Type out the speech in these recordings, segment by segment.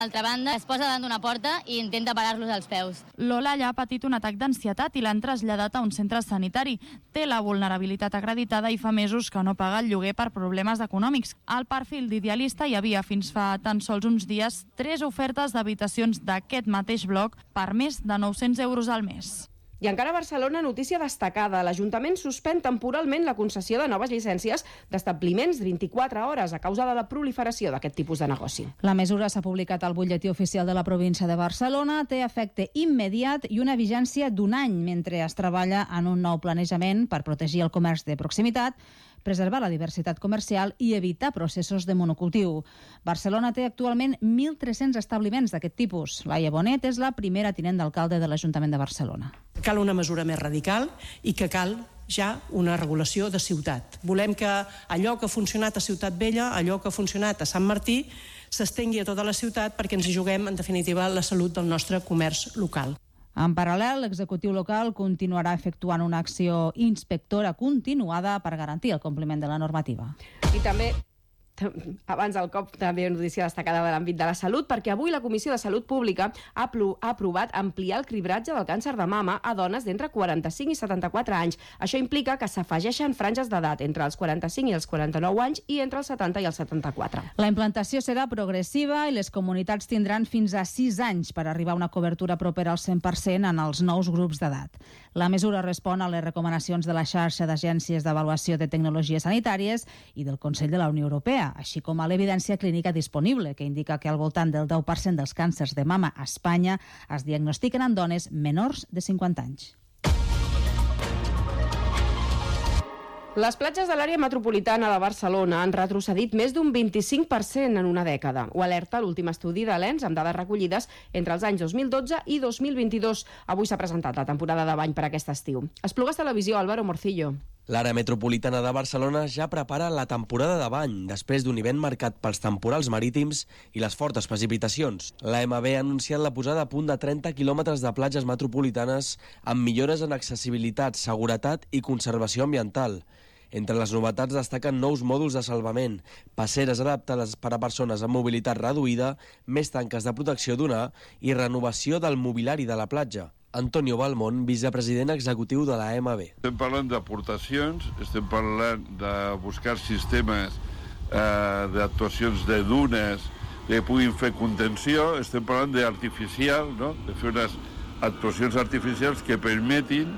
D'altra banda, es posa davant d'una porta i intenta parar-los als peus. Lola ja ha patit un atac d'ansietat i l'han traslladat a un centre sanitari. Té la vulnerabilitat acreditada i fa mesos que no paga el lloguer per problemes econòmics. Al perfil d'idealista hi havia fins fa tan sols uns dies 3 ofertes d'habitacions d'aquest mateix bloc per més de 900 euros al mes. I encara a Barcelona, notícia destacada. L'Ajuntament suspèn temporalment la concessió de noves llicències d'establiments 24 hores a causa de la proliferació d'aquest tipus de negoci. La mesura s'ha publicat al butlletí oficial de la província de Barcelona, té efecte immediat i una vigència d'1 any, mentre es treballa en un nou planejament per protegir el comerç de proximitat, preservar la diversitat comercial i evitar processos de monocultiu. Barcelona té actualment 1.300 establiments d'aquest tipus. Laia Bonet és la primera tinent d'alcalde de l'Ajuntament de Barcelona. Cal una mesura més radical i que cal ja una regulació de ciutat. Volem que allò que ha funcionat a Ciutat Vella, allò que ha funcionat a Sant Martí, s'estengui a tota la ciutat perquè ens hi juguem, en definitiva, la salut del nostre comerç local. En paral·lel, l'executiu local continuarà efectuant una acció inspectora continuada per garantir el compliment de la normativa. I també, abans del cop, també notícia destacada de l'àmbit de la salut, perquè avui la Comissió de Salut Pública ha aprovat ampliar el cribratge del càncer de mama a dones d'entre 45 i 74 anys. Això implica que s'afegeixen franges d'edat entre els 45 i els 49 anys i entre els 70 i els 74. La implantació serà progressiva i les comunitats tindran fins a 6 anys per arribar a una cobertura propera al 100% en els nous grups d'edat. La mesura respon a les recomanacions de la xarxa d'agències d'avaluació de tecnologies sanitàries i del Consell de la Unió Europea, així com a l'evidència clínica disponible, que indica que al voltant del 10% dels càncers de mama a Espanya es diagnostiquen en dones menors de 50 anys. Les platges de l'àrea metropolitana de Barcelona han retrocedit més d'un 25% en una dècada. Ho alerta l'últim estudi de l'ENS amb dades recollides entre els anys 2012 i 2022. Avui s'ha presentat la temporada de bany per aquest estiu. Esplugues Televisió, Álvaro Morcillo. L'àrea metropolitana de Barcelona ja prepara la temporada de bany, després d'un hivern marcat pels temporals marítims i les fortes precipitacions. L'AMB ha anunciat la posada a punt de 30 quilòmetres de platges metropolitanes amb millores en accessibilitat, seguretat i conservació ambiental. Entre les novetats destaquen nous mòduls de salvament, passeres adaptades per a persones amb mobilitat reduïda, més tanques de protecció d'una i renovació del mobiliari de la platja. Antonio Balmón, vicepresident executiu de l'AMB. Estem parlant d'aportacions, estem parlant de buscar sistemes d'actuacions de dunes que puguin fer contenció, estem parlant d'artificial, no? De fer unes actuacions artificials que permetin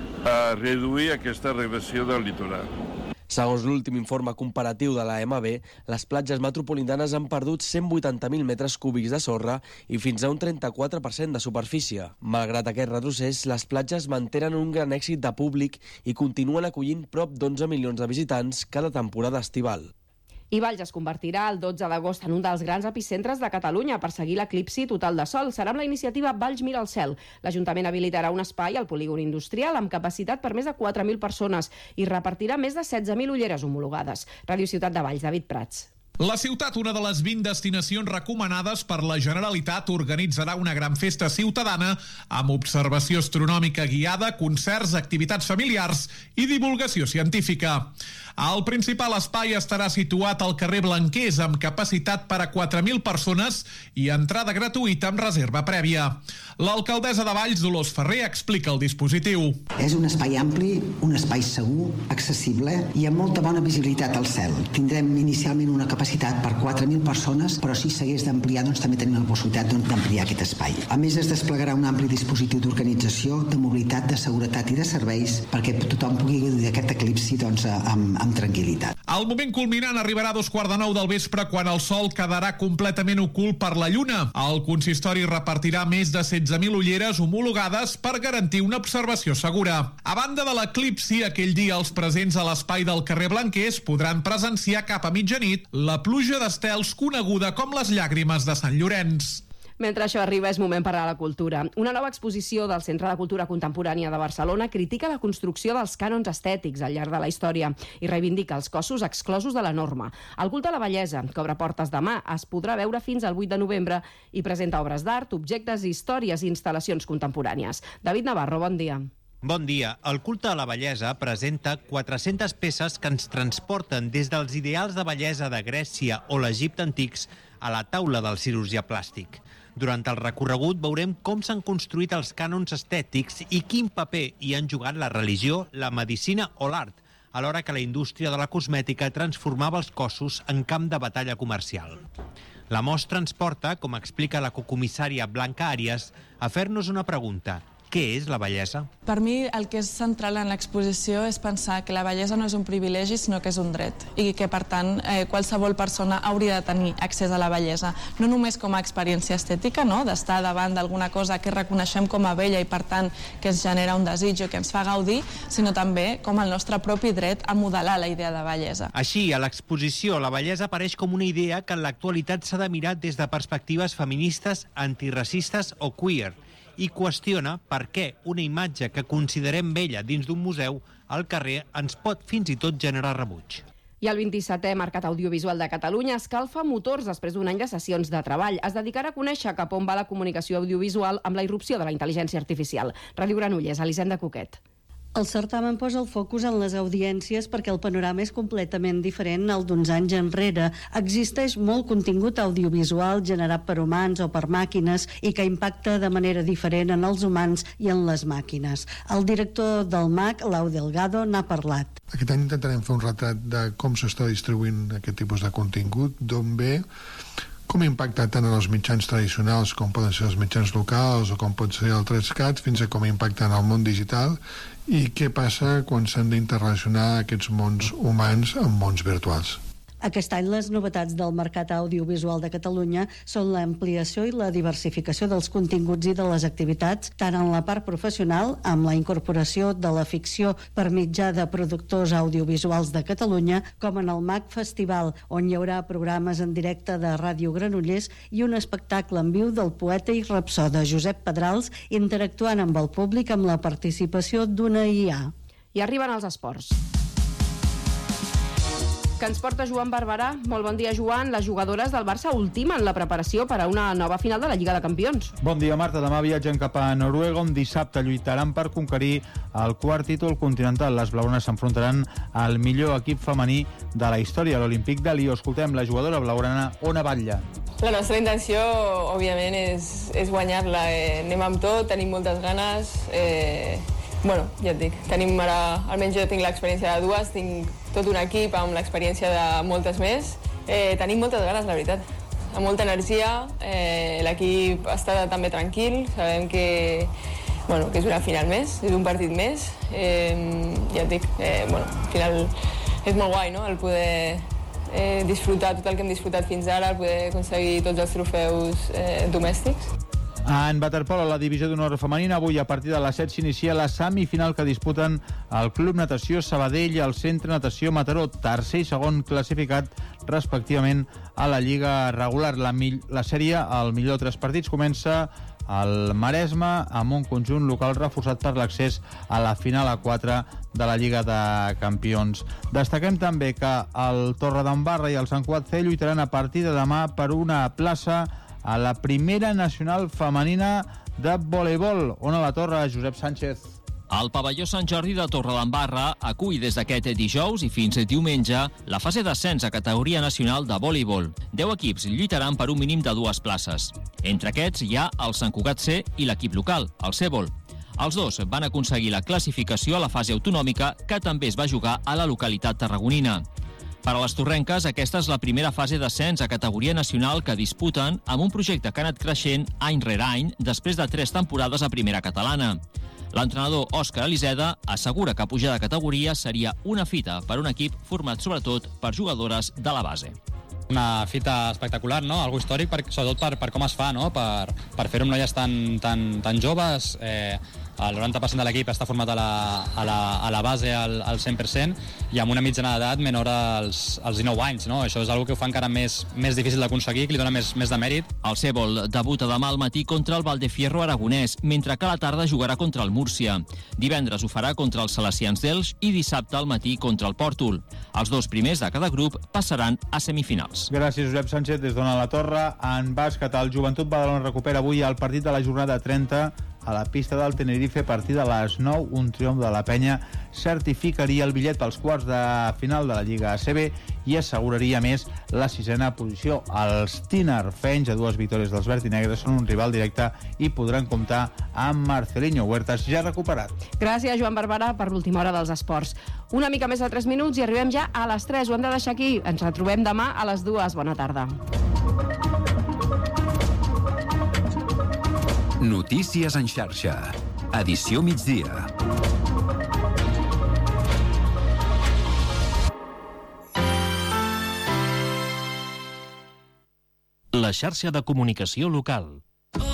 reduir aquesta regressió del litoral. Segons l'últim informe comparatiu de l'AMB, les platges metropolitanes han perdut 180.000 metres cúbics de sorra i fins a un 34% de superfície. Malgrat aquest retrocés, les platges mantenen un gran èxit de públic i continuen acollint prop d'11 milions de visitants cada temporada estival. I Valls es convertirà el 12 d'agost en un dels grans epicentres de Catalunya per seguir l'eclipsi total de sol. Serà amb la iniciativa Valls Mira al Cel. L'Ajuntament habilitarà un espai al polígon industrial amb capacitat per més de 4.000 persones i repartirà més de 16.000 ulleres homologades. Ràdio Ciutat de Valls, David Prats. La ciutat, una de les 20 destinacions recomanades per la Generalitat, organitzarà una gran festa ciutadana amb observació astronòmica guiada, concerts, activitats familiars i divulgació científica. El principal espai estarà situat al carrer Blanquers amb capacitat per a 4.000 persones i entrada gratuïta amb reserva prèvia. L'alcaldessa de Valls, Dolors Ferrer, explica el dispositiu. És un espai ampli, un espai segur, accessible i amb molta bona visibilitat al cel. Tindrem inicialment una capacitat per 4.000 persones, però si s'hagués d'ampliar, doncs també tenim la possibilitat d'ampliar aquest espai. A més, es desplegarà un ampli dispositiu d'organització, de mobilitat, de seguretat i de serveis perquè tothom pugui gaudir d'aquest eclipsi amb tranquil·litat. El moment culminant arribarà a 8:45 del vespre, quan el sol quedarà completament ocult per la lluna. El consistori repartirà més de 16.000 ulleres homologades per garantir una observació segura. A banda de l'eclipsi, aquell dia els presents a l'espai del carrer Blanquers podran presenciar cap a mitjanit la pluja d'estels coneguda com les llàgrimes de Sant Llorenç. Mentre això arriba, és moment per a la cultura. Una nova exposició del Centre de Cultura Contemporània de Barcelona critica la construcció dels cànons estètics al llarg de la història i reivindica els cossos exclosos de la norma. El culte a la bellesa, que obre portes demà, es podrà veure fins al 8 de novembre i presenta obres d'art, objectes, històries i instal·lacions contemporànies. David Navarro, bon dia. Bon dia. El culte a la bellesa presenta 400 peces que ens transporten des dels ideals de bellesa de Grècia o l'Egipte antics a la taula del cirurgià plàstic. Durant el recorregut veurem com s'han construït els cànons estètics i quin paper hi han jugat la religió, la medicina o l'art, alhora que la indústria de la cosmètica transformava els cossos en camp de batalla comercial. La mostra ens porta, com explica la cocomissària Blanca Àrias, a fer-nos una pregunta. Què és la bellesa? Per mi, el que és central en l'exposició és pensar que la bellesa no és un privilegi, sinó que és un dret. I que, per tant, qualsevol persona hauria de tenir accés a la bellesa. No només com a experiència estètica, no? D'estar davant d'alguna cosa que reconeixem com a bella i, per tant, que ens genera un desig o que ens fa gaudir, sinó també com el nostre propi dret a modelar la idea de bellesa. Així, a l'exposició, la bellesa apareix com una idea que en l'actualitat s'ha de mirar des de perspectives feministes, antiracistes o queer, i qüestiona per què una imatge que considerem bella dins d'un museu al carrer ens pot fins i tot generar rebuig. I el 27è Mercat Audiovisual de Catalunya escalfa motors després d'un any de sessions de treball. Es dedicarà a conèixer cap on va la comunicació audiovisual amb la irrupció de la intel·ligència artificial. Ràdio Granollers, Elisenda Coquet. El certamen posa el focus en les audiències perquè el panorama és completament diferent al d'uns anys enrere. Existeix molt contingut audiovisual generat per humans o per màquines i que impacta de manera diferent en els humans i en les màquines. El director del MAC, Lau Delgado, n'ha parlat. Aquest any intentarem fer un retrat de com s'està distribuint aquest tipus de contingut, d'on ve, com impacta tant en els mitjans tradicionals com poden ser els mitjans locals o com pot ser el 3CAT, fins a com impacta en el món digital i què passa quan s'han d'interrelacionar aquests mons humans amb mons virtuals. Aquest any les novetats del mercat audiovisual de Catalunya són l'ampliació i la diversificació dels continguts i de les activitats, tant en la part professional, amb la incorporació de la ficció per mitjà de productors audiovisuals de Catalunya, com en el MAC Festival, on hi haurà programes en directe de Ràdio Granollers i un espectacle en viu del poeta i rapsoda Josep Pedrals, interactuant amb el públic amb la participació d'una IA. I arriben els esports. Que ens porta Joan Barberà. Molt bon dia, Joan. Les jugadores del Barça ultimen la preparació per a una nova final de la Lliga de Campions. Bon dia, Marta. Demà viatgen cap a Noruega, on dissabte lluitaran per conquerir el quart títol continental. Les blaugranes s'enfrontaran al millor equip femení de la història, l'Olímpic de Lió. Escoltem la jugadora blaugrana Ona Batlle. La nostra intenció, òbviament, és guanyar-la. Anem amb tot, tenim moltes ganes. Bueno, ja et dic, tenim ara, almenys jo tinc l'experiència de dues, tinc tot un equip amb l'experiència de moltes més. Tenim moltes ganes, la veritat, amb molta energia, l'equip està també tranquil, sabem que és una final més, és un partit més, ja et dic, al final és molt guai, no?, el poder disfrutar tot el que hem disfrutat fins ara, el poder aconseguir tots els trofeus domèstics. En waterpolo, a la divisió d'honor femenina, avui a partir de les 7 s'inicia la semifinal que disputen el Club Natació Sabadell i el Centre Natació Mataró, tercer i segon classificat respectivament a la Lliga regular. La sèrie, el millor de 3 partits, comença al Maresme amb un conjunt local reforçat per l'accés a la final a 4 de la Lliga de Campions. Destaquem també que el Torredembarra i el Sant Cugat C lluitaran a partir de demà per una plaça a la primera nacional femenina de voleibol. On a la Torre, Josep Sánchez. El pavelló Sant Jordi de Torredembarra acull des d'aquest dijous i fins diumenge la fase d'ascens a categoria nacional de voleibol. 10 equips lluitaran per un mínim de 2 places. Entre aquests hi ha el Sant Cugat C i l'equip local, el Cebol. Els dos van aconseguir la classificació a la fase autonòmica, que també es va jugar a la localitat tarragonina. Per a les torrenques, aquesta és la primera fase d'ascens a categoria nacional que disputen amb un projecte que ha anat creixent any rere any després de 3 temporades a primera catalana. L'entrenador Òscar Eliseda assegura que pujar de categoria seria una fita per un equip format sobretot per jugadores de la base. Una fita espectacular, no? Algo històric, sobretot per com es fa, no? Per fer-ho amb noies tan joves. El 90% de l'equip està format a la base al 100% i amb una mitjana d'edat menor als 19 anys, no? Això és una que ho fa encara més difícil d'aconseguir, que li dona més de mèrit. El Cebol debuta demà al matí contra el Valdefierro aragonès, mentre que a la tarda jugarà contra el Múrcia. Divendres ho farà contra els Salesians d'Elx i dissabte al matí contra el Pòrtol. Els 2 primers de cada grup passaran a semifinals. Gràcies, Josep Sánchez. Des d'on a la Torre, en bàsquet, el Joventut Badalona recupera avui el partit de la jornada 30 a la pista del Tenerife a partir de les 9. Un triomf de la penya certificaria el bitllet pels quarts de final de la Lliga ACB i asseguraria més la 6a posició. Els tinerfenys, a 2 victòries dels verd i negres, són un rival directe i podran comptar amb Marcelinho Huertas, ja recuperat. Gràcies, Joan Barberà, per l'última hora dels esports. Una mica més de 3 minuts i arribem ja a les 3. Ho hem de deixar aquí. Ens retrobem demà a les 2. Bona tarda. Notícies en xarxa. Edició migdia. La xarxa de comunicació local.